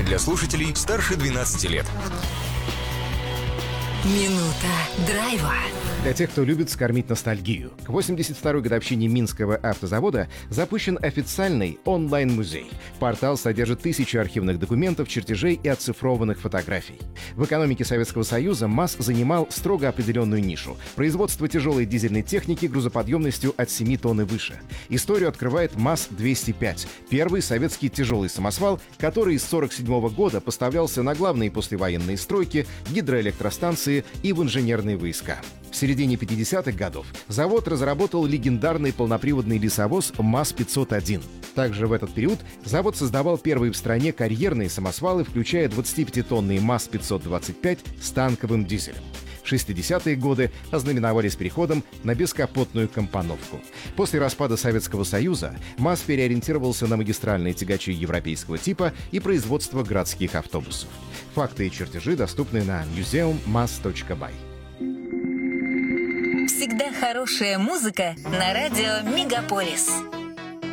для слушателей старше 12 лет. Минута драйва. Для тех, кто любит скормить ностальгию. К 82-й годовщине Минского автозавода запущен официальный онлайн-музей. Портал содержит тысячи архивных документов, чертежей и оцифрованных фотографий. В экономике Советского Союза МАЗ занимал строго определенную нишу — производство тяжелой дизельной техники грузоподъемностью от 7 тонн и выше. Историю открывает МАЗ-205, первый советский тяжелый самосвал, который с 1947 года поставлялся на главные послевоенные стройки, гидроэлектростанции и в инженерные войска. В середине 50-х годов завод разработал легендарный полноприводный лесовоз МАЗ-501. Также в этот период завод создавал первые в стране карьерные самосвалы, включая 25-тонный МАЗ-525 с танковым дизелем. 60-е годы ознаменовались переходом на бескапотную компоновку. После распада Советского Союза МАЗ переориентировался на магистральные тягачи европейского типа и производство городских автобусов. Факты и чертежи доступны на museummaz.by. Всегда хорошая музыка на радио Мегаполис.